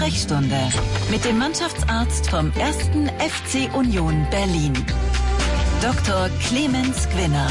Sprechstunde mit dem Mannschaftsarzt vom 1. FC Union Berlin, Dr. Clemens Gwinner.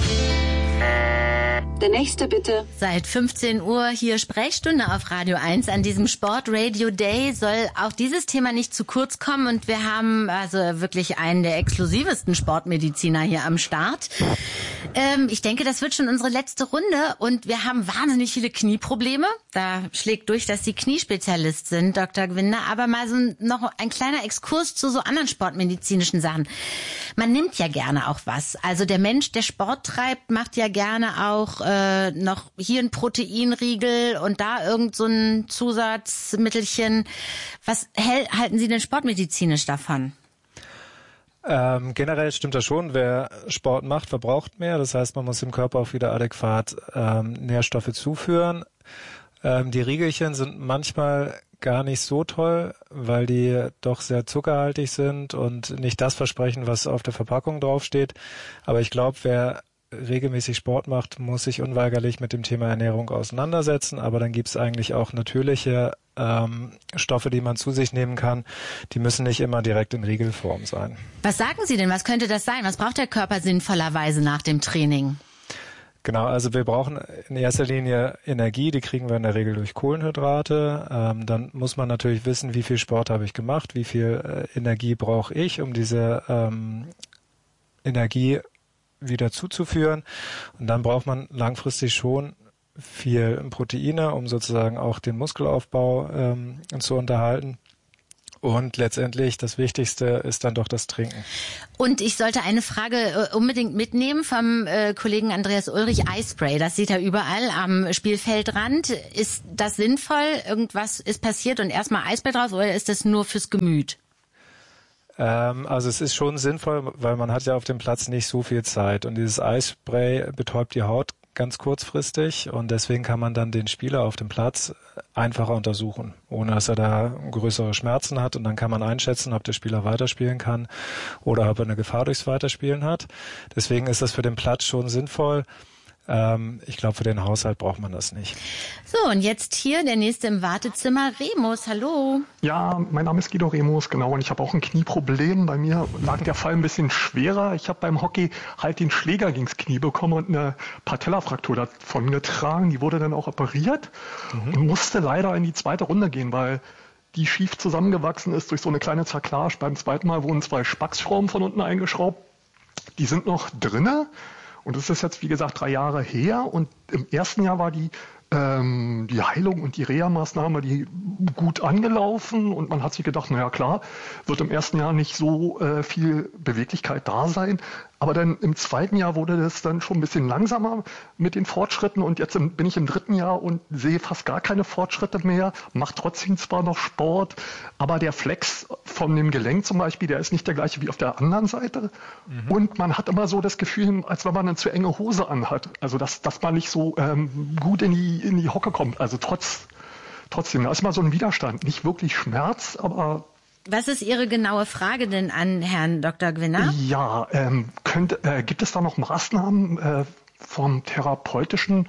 Der nächste bitte. Seit 15 Uhr hier Sprechstunde auf Radio 1 an diesem Sport Radio Day soll auch dieses Thema nicht zu kurz kommen und wir haben also wirklich einen der exklusivsten Sportmediziner hier am Start. Ich denke, das wird schon unsere letzte Runde und wir haben wahnsinnig viele Knieprobleme. Da schlägt durch, dass Sie Kniespezialist sind, Dr. Gwinner, aber mal so noch ein kleiner Exkurs zu so anderen sportmedizinischen Sachen. Man nimmt ja gerne auch was. Also der Mensch, der Sport treibt, macht ja gerne auch noch hier ein Proteinriegel und da irgend so ein Zusatzmittelchen. Was halten Sie denn sportmedizinisch davon? Generell stimmt das schon. Wer Sport macht, verbraucht mehr. Das heißt, man muss dem Körper auch wieder adäquat Nährstoffe zuführen. Die Riegelchen sind manchmal gar nicht so toll, weil die doch sehr zuckerhaltig sind und nicht das versprechen, was auf der Verpackung draufsteht. Aber ich glaube, wer regelmäßig Sport macht, muss sich unweigerlich mit dem Thema Ernährung auseinandersetzen. Aber dann gibt es eigentlich auch natürliche Stoffe, die man zu sich nehmen kann. Die müssen nicht immer direkt in Riegelform sein. Was sagen Sie denn? Was könnte das sein? Was braucht der Körper sinnvollerweise nach dem Training? Genau, also wir brauchen in erster Linie Energie, die kriegen wir in der Regel durch Kohlenhydrate. Dann muss man natürlich wissen, wie viel Sport habe ich gemacht, wie viel Energie brauche ich, um diese Energie wieder zuzuführen. Und dann braucht man langfristig schon viel Proteine, um sozusagen auch den Muskelaufbau zu unterhalten. Und letztendlich das Wichtigste ist dann doch das Trinken. Und ich sollte eine Frage unbedingt mitnehmen vom Kollegen Andreas Ulrich. Eispray, das sieht er überall am Spielfeldrand. Ist das sinnvoll? Irgendwas ist passiert und erstmal Eispray drauf oder ist das nur fürs Gemüt? Also es ist schon sinnvoll, weil man hat ja auf dem Platz nicht so viel Zeit und dieses Eispray betäubt die Haut ganz kurzfristig und deswegen kann man dann den Spieler auf dem Platz einfacher untersuchen, ohne dass er da größere Schmerzen hat und dann kann man einschätzen, ob der Spieler weiterspielen kann oder ob er eine Gefahr durchs Weiterspielen hat. Deswegen ist das für den Platz schon sinnvoll. Ich glaube, für den Haushalt braucht man das nicht. So, und jetzt hier der nächste im Wartezimmer, Remus, hallo. Ja, mein Name ist Guido Remus, genau, und ich habe auch ein Knieproblem. Bei mir lag der Fall ein bisschen schwerer. Ich habe beim Hockey halt den Schläger gegens Knie bekommen und eine Patellafraktur davon getragen. Die wurde dann auch operiert und musste leider in die zweite Runde gehen, weil die schief zusammengewachsen ist durch so eine kleine Zerklage. Beim zweiten Mal wurden 2 Spaxschrauben von unten eingeschraubt. Die sind noch drinne. Und das ist jetzt, wie gesagt, 3 Jahre her. Und im ersten Jahr war die Heilung und die Reha-Maßnahme, die gut angelaufen. Und man hat sich gedacht, naja klar, wird im ersten Jahr nicht so viel Beweglichkeit da sein. Aber dann im zweiten Jahr wurde das dann schon ein bisschen langsamer mit den Fortschritten. Und jetzt bin ich im 3. Jahr und sehe fast gar keine Fortschritte mehr. Mache trotzdem zwar noch Sport, aber der Flex von dem Gelenk zum Beispiel, der ist nicht der gleiche wie auf der anderen Seite. Und man hat immer so das Gefühl, als wenn man eine zu enge Hose anhat. Also dass man nicht so gut in die Hocke kommt. Also trotzdem, da ist mal so ein Widerstand. Nicht wirklich Schmerz, aber... Was ist Ihre genaue Frage denn an Herrn Dr. Gwinner? Ja, gibt es da noch Maßnahmen vom Therapeutischen,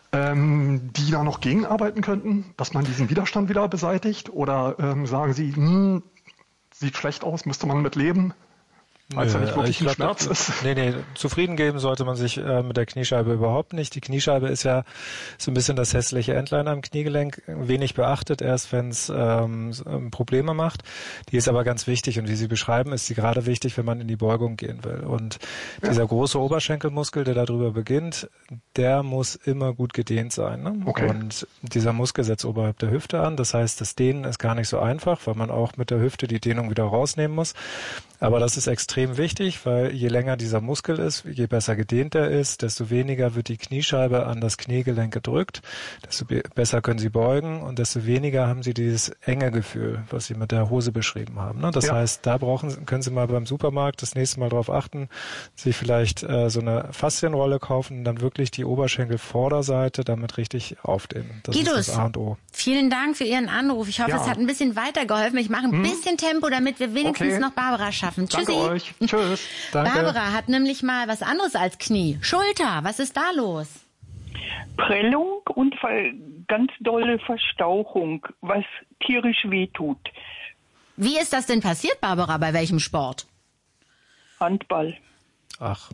die da noch gegenarbeiten könnten, dass man diesen Widerstand wieder beseitigt? Oder sagen Sie, sieht schlecht aus, müsste man mit leben? Weil es ja nicht wirklich ein Schmerz ist. Nee, zufrieden geben sollte man sich mit der Kniescheibe überhaupt nicht. Die Kniescheibe ist ja so ein bisschen das hässliche Entlein am Kniegelenk, wenig beachtet, erst wenn es Probleme macht. Die ist aber ganz wichtig und wie Sie beschreiben, ist sie gerade wichtig, wenn man in die Beugung gehen will. Und dieser große Oberschenkelmuskel, der darüber beginnt, der muss immer gut gedehnt sein. Ne? Okay. Und dieser Muskel setzt oberhalb der Hüfte an. Das heißt, das Dehnen ist gar nicht so einfach, weil man auch mit der Hüfte die Dehnung wieder rausnehmen muss. Aber das ist extrem wichtig, weil je länger dieser Muskel ist, je besser gedehnt er ist, desto weniger wird die Kniescheibe an das Kniegelenk gedrückt, desto besser können Sie beugen und desto weniger haben Sie dieses enge Gefühl, was Sie mit der Hose beschrieben haben. Ne? Das heißt, da können Sie mal beim Supermarkt das nächste Mal drauf achten, sich vielleicht so eine Faszienrolle kaufen und dann wirklich die Oberschenkelvorderseite damit richtig aufdehnen. Das ist das A und O. Vielen Dank für Ihren Anruf. Ich hoffe, es hat ein bisschen weitergeholfen. Ich mache ein bisschen Tempo, damit wir wenigstens noch Barbara schaffen. Tschüssi. Danke euch. Tschüss. Danke. Barbara hat nämlich mal was anderes als Knie. Schulter, was ist da los? Prellung und ganz dolle Verstauchung, was tierisch wehtut. Wie ist das denn passiert, Barbara? Bei welchem Sport? Handball. Ach.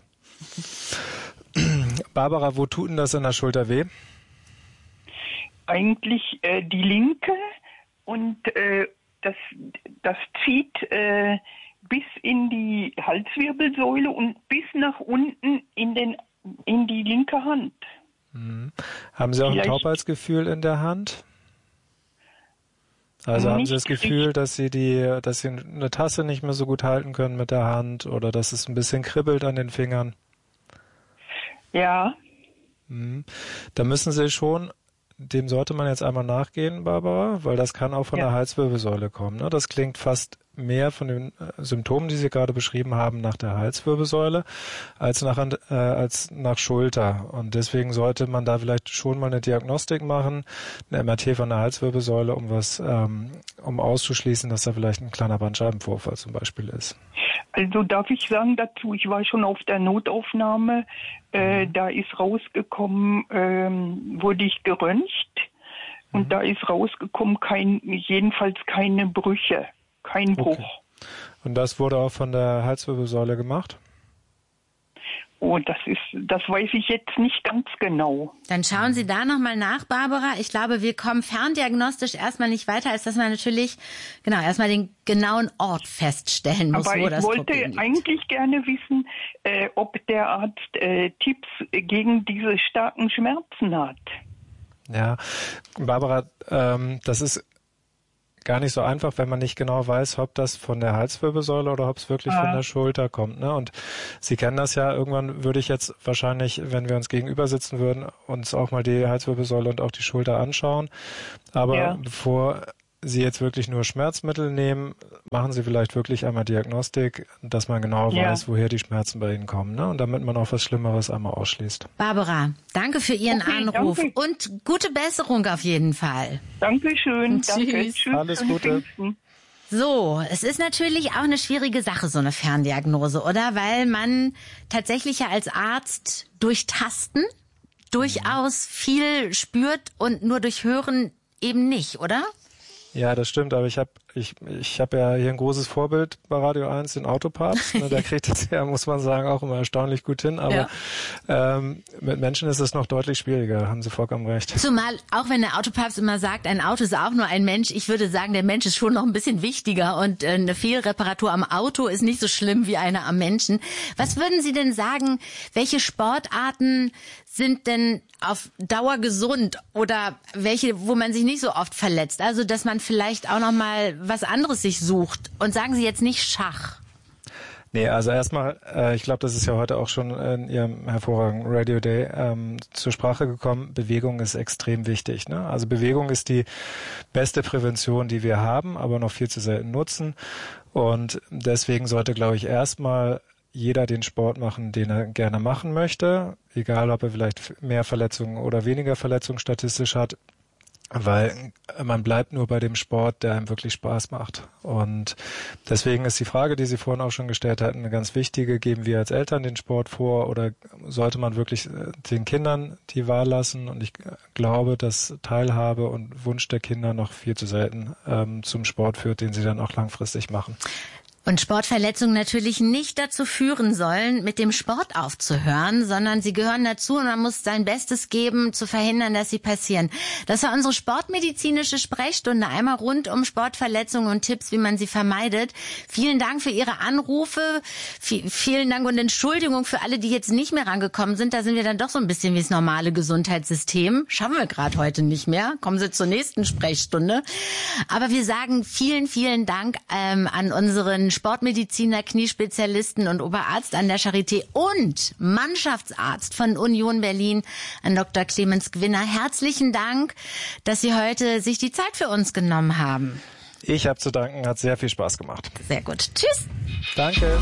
Barbara, wo tut denn das in der Schulter weh? Eigentlich die linke und das zieht bis in die Halswirbelsäule und bis nach unten in die linke Hand. Haben Sie auch ein Taubheitsgefühl in der Hand? Also haben Sie das Gefühl, dass Sie eine Tasse nicht mehr so gut halten können mit der Hand oder dass es ein bisschen kribbelt an den Fingern? Ja. Da müssen Sie schon, dem sollte man jetzt einmal nachgehen, Barbara, weil das kann auch von der Halswirbelsäule kommen. Ne? Das klingt fast mehr von den Symptomen, die Sie gerade beschrieben haben, nach der Halswirbelsäule als nach Schulter. Und deswegen sollte man da vielleicht schon mal eine Diagnostik machen, eine MRT von der Halswirbelsäule, um auszuschließen, dass da vielleicht ein kleiner Bandscheibenvorfall zum Beispiel ist. Also darf ich sagen dazu, ich war schon auf der Notaufnahme, da ist rausgekommen, wurde ich geröntgt und da ist rausgekommen, jedenfalls keine Brüche, kein Bruch. Okay. Und das wurde auch von der Halswirbelsäule gemacht? Oh, das weiß ich jetzt nicht ganz genau. Dann schauen Sie da nochmal nach, Barbara. Ich glaube, wir kommen ferndiagnostisch erstmal nicht weiter, als dass man natürlich erstmal den genauen Ort feststellen muss, aber wo das Problem liegt. Ich wollte eigentlich gerne wissen, ob der Arzt Tipps gegen diese starken Schmerzen hat. Ja, Barbara, das ist gar nicht so einfach, wenn man nicht genau weiß, ob das von der Halswirbelsäule oder ob es wirklich von der Schulter kommt. Ne? Und Sie kennen das ja, irgendwann würde ich jetzt wahrscheinlich, wenn wir uns gegenüber sitzen würden, uns auch mal die Halswirbelsäule und auch die Schulter anschauen. Aber bevor Sie jetzt wirklich nur Schmerzmittel nehmen, machen Sie vielleicht wirklich einmal Diagnostik, dass man genau weiß, woher die Schmerzen bei Ihnen kommen. Ne? Und damit man auch was Schlimmeres einmal ausschließt. Barbara, danke für Ihren Anruf und gute Besserung auf jeden Fall. Dankeschön. Danke. Tschüss. Alles Gute. So, es ist natürlich auch eine schwierige Sache, so eine Ferndiagnose, oder? Weil man tatsächlich ja als Arzt durch Tasten durchaus viel spürt und nur durch Hören eben nicht, oder? Ja, das stimmt, aber ich hab ja hier ein großes Vorbild bei Radio 1, den Autopapst. Der kriegt das ja, muss man sagen, auch immer erstaunlich gut hin. Aber mit Menschen ist es noch deutlich schwieriger, haben Sie vollkommen recht. Zumal, auch wenn der Autopapst immer sagt, ein Auto ist auch nur ein Mensch, ich würde sagen, der Mensch ist schon noch ein bisschen wichtiger und eine Fehlreparatur am Auto ist nicht so schlimm wie eine am Menschen. Was würden Sie denn sagen, welche Sportarten sind denn auf Dauer gesund oder welche, wo man sich nicht so oft verletzt? Also, dass man vielleicht auch noch mal was anderes sich sucht. Und sagen Sie jetzt nicht Schach. Nee, also erstmal, ich glaube, das ist ja heute auch schon in Ihrem hervorragenden Radio Day zur Sprache gekommen. Bewegung ist extrem wichtig. Ne? Also Bewegung ist die beste Prävention, die wir haben, aber noch viel zu selten nutzen. Und deswegen sollte, glaube ich, erstmal jeder den Sport machen, den er gerne machen möchte, egal ob er vielleicht mehr Verletzungen oder weniger Verletzungen statistisch hat, weil man bleibt nur bei dem Sport, der einem wirklich Spaß macht. Und deswegen ist die Frage, die Sie vorhin auch schon gestellt hatten, eine ganz wichtige. Geben wir als Eltern den Sport vor oder sollte man wirklich den Kindern die Wahl lassen? Und ich glaube, dass Teilhabe und Wunsch der Kinder noch viel zu selten zum Sport führt, den sie dann auch langfristig machen. Und Sportverletzungen natürlich nicht dazu führen sollen, mit dem Sport aufzuhören, sondern sie gehören dazu und man muss sein Bestes geben, zu verhindern, dass sie passieren. Das war unsere sportmedizinische Sprechstunde, einmal rund um Sportverletzungen und Tipps, wie man sie vermeidet. Vielen Dank für Ihre Anrufe, vielen Dank und Entschuldigung für alle, die jetzt nicht mehr rangekommen sind. Da sind wir dann doch so ein bisschen wie das normale Gesundheitssystem. Schaffen wir gerade heute nicht mehr. Kommen Sie zur nächsten Sprechstunde. Aber wir sagen vielen, vielen Dank an unseren Sportmediziner, Kniespezialisten und Oberarzt an der Charité und Mannschaftsarzt von Union Berlin, an Dr. Clemens Gwinner. Herzlichen Dank, dass Sie heute sich die Zeit für uns genommen haben. Ich habe zu danken, hat sehr viel Spaß gemacht. Sehr gut. Tschüss. Danke.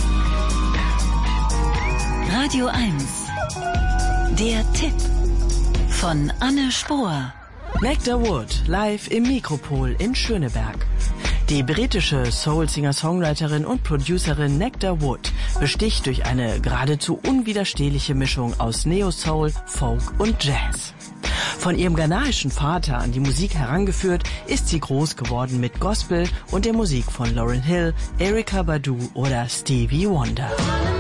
Radio 1. Der Tipp von Anne Spohr. Nectar Wood live im Mikropol in Schöneberg. Die britische Soul-Singer-Songwriterin und Producerin Nectar Wood besticht durch eine geradezu unwiderstehliche Mischung aus Neo-Soul, Folk und Jazz. Von ihrem ghanaischen Vater an die Musik herangeführt, ist sie groß geworden mit Gospel und der Musik von Lauryn Hill, Erykah Badu oder Stevie Wonder.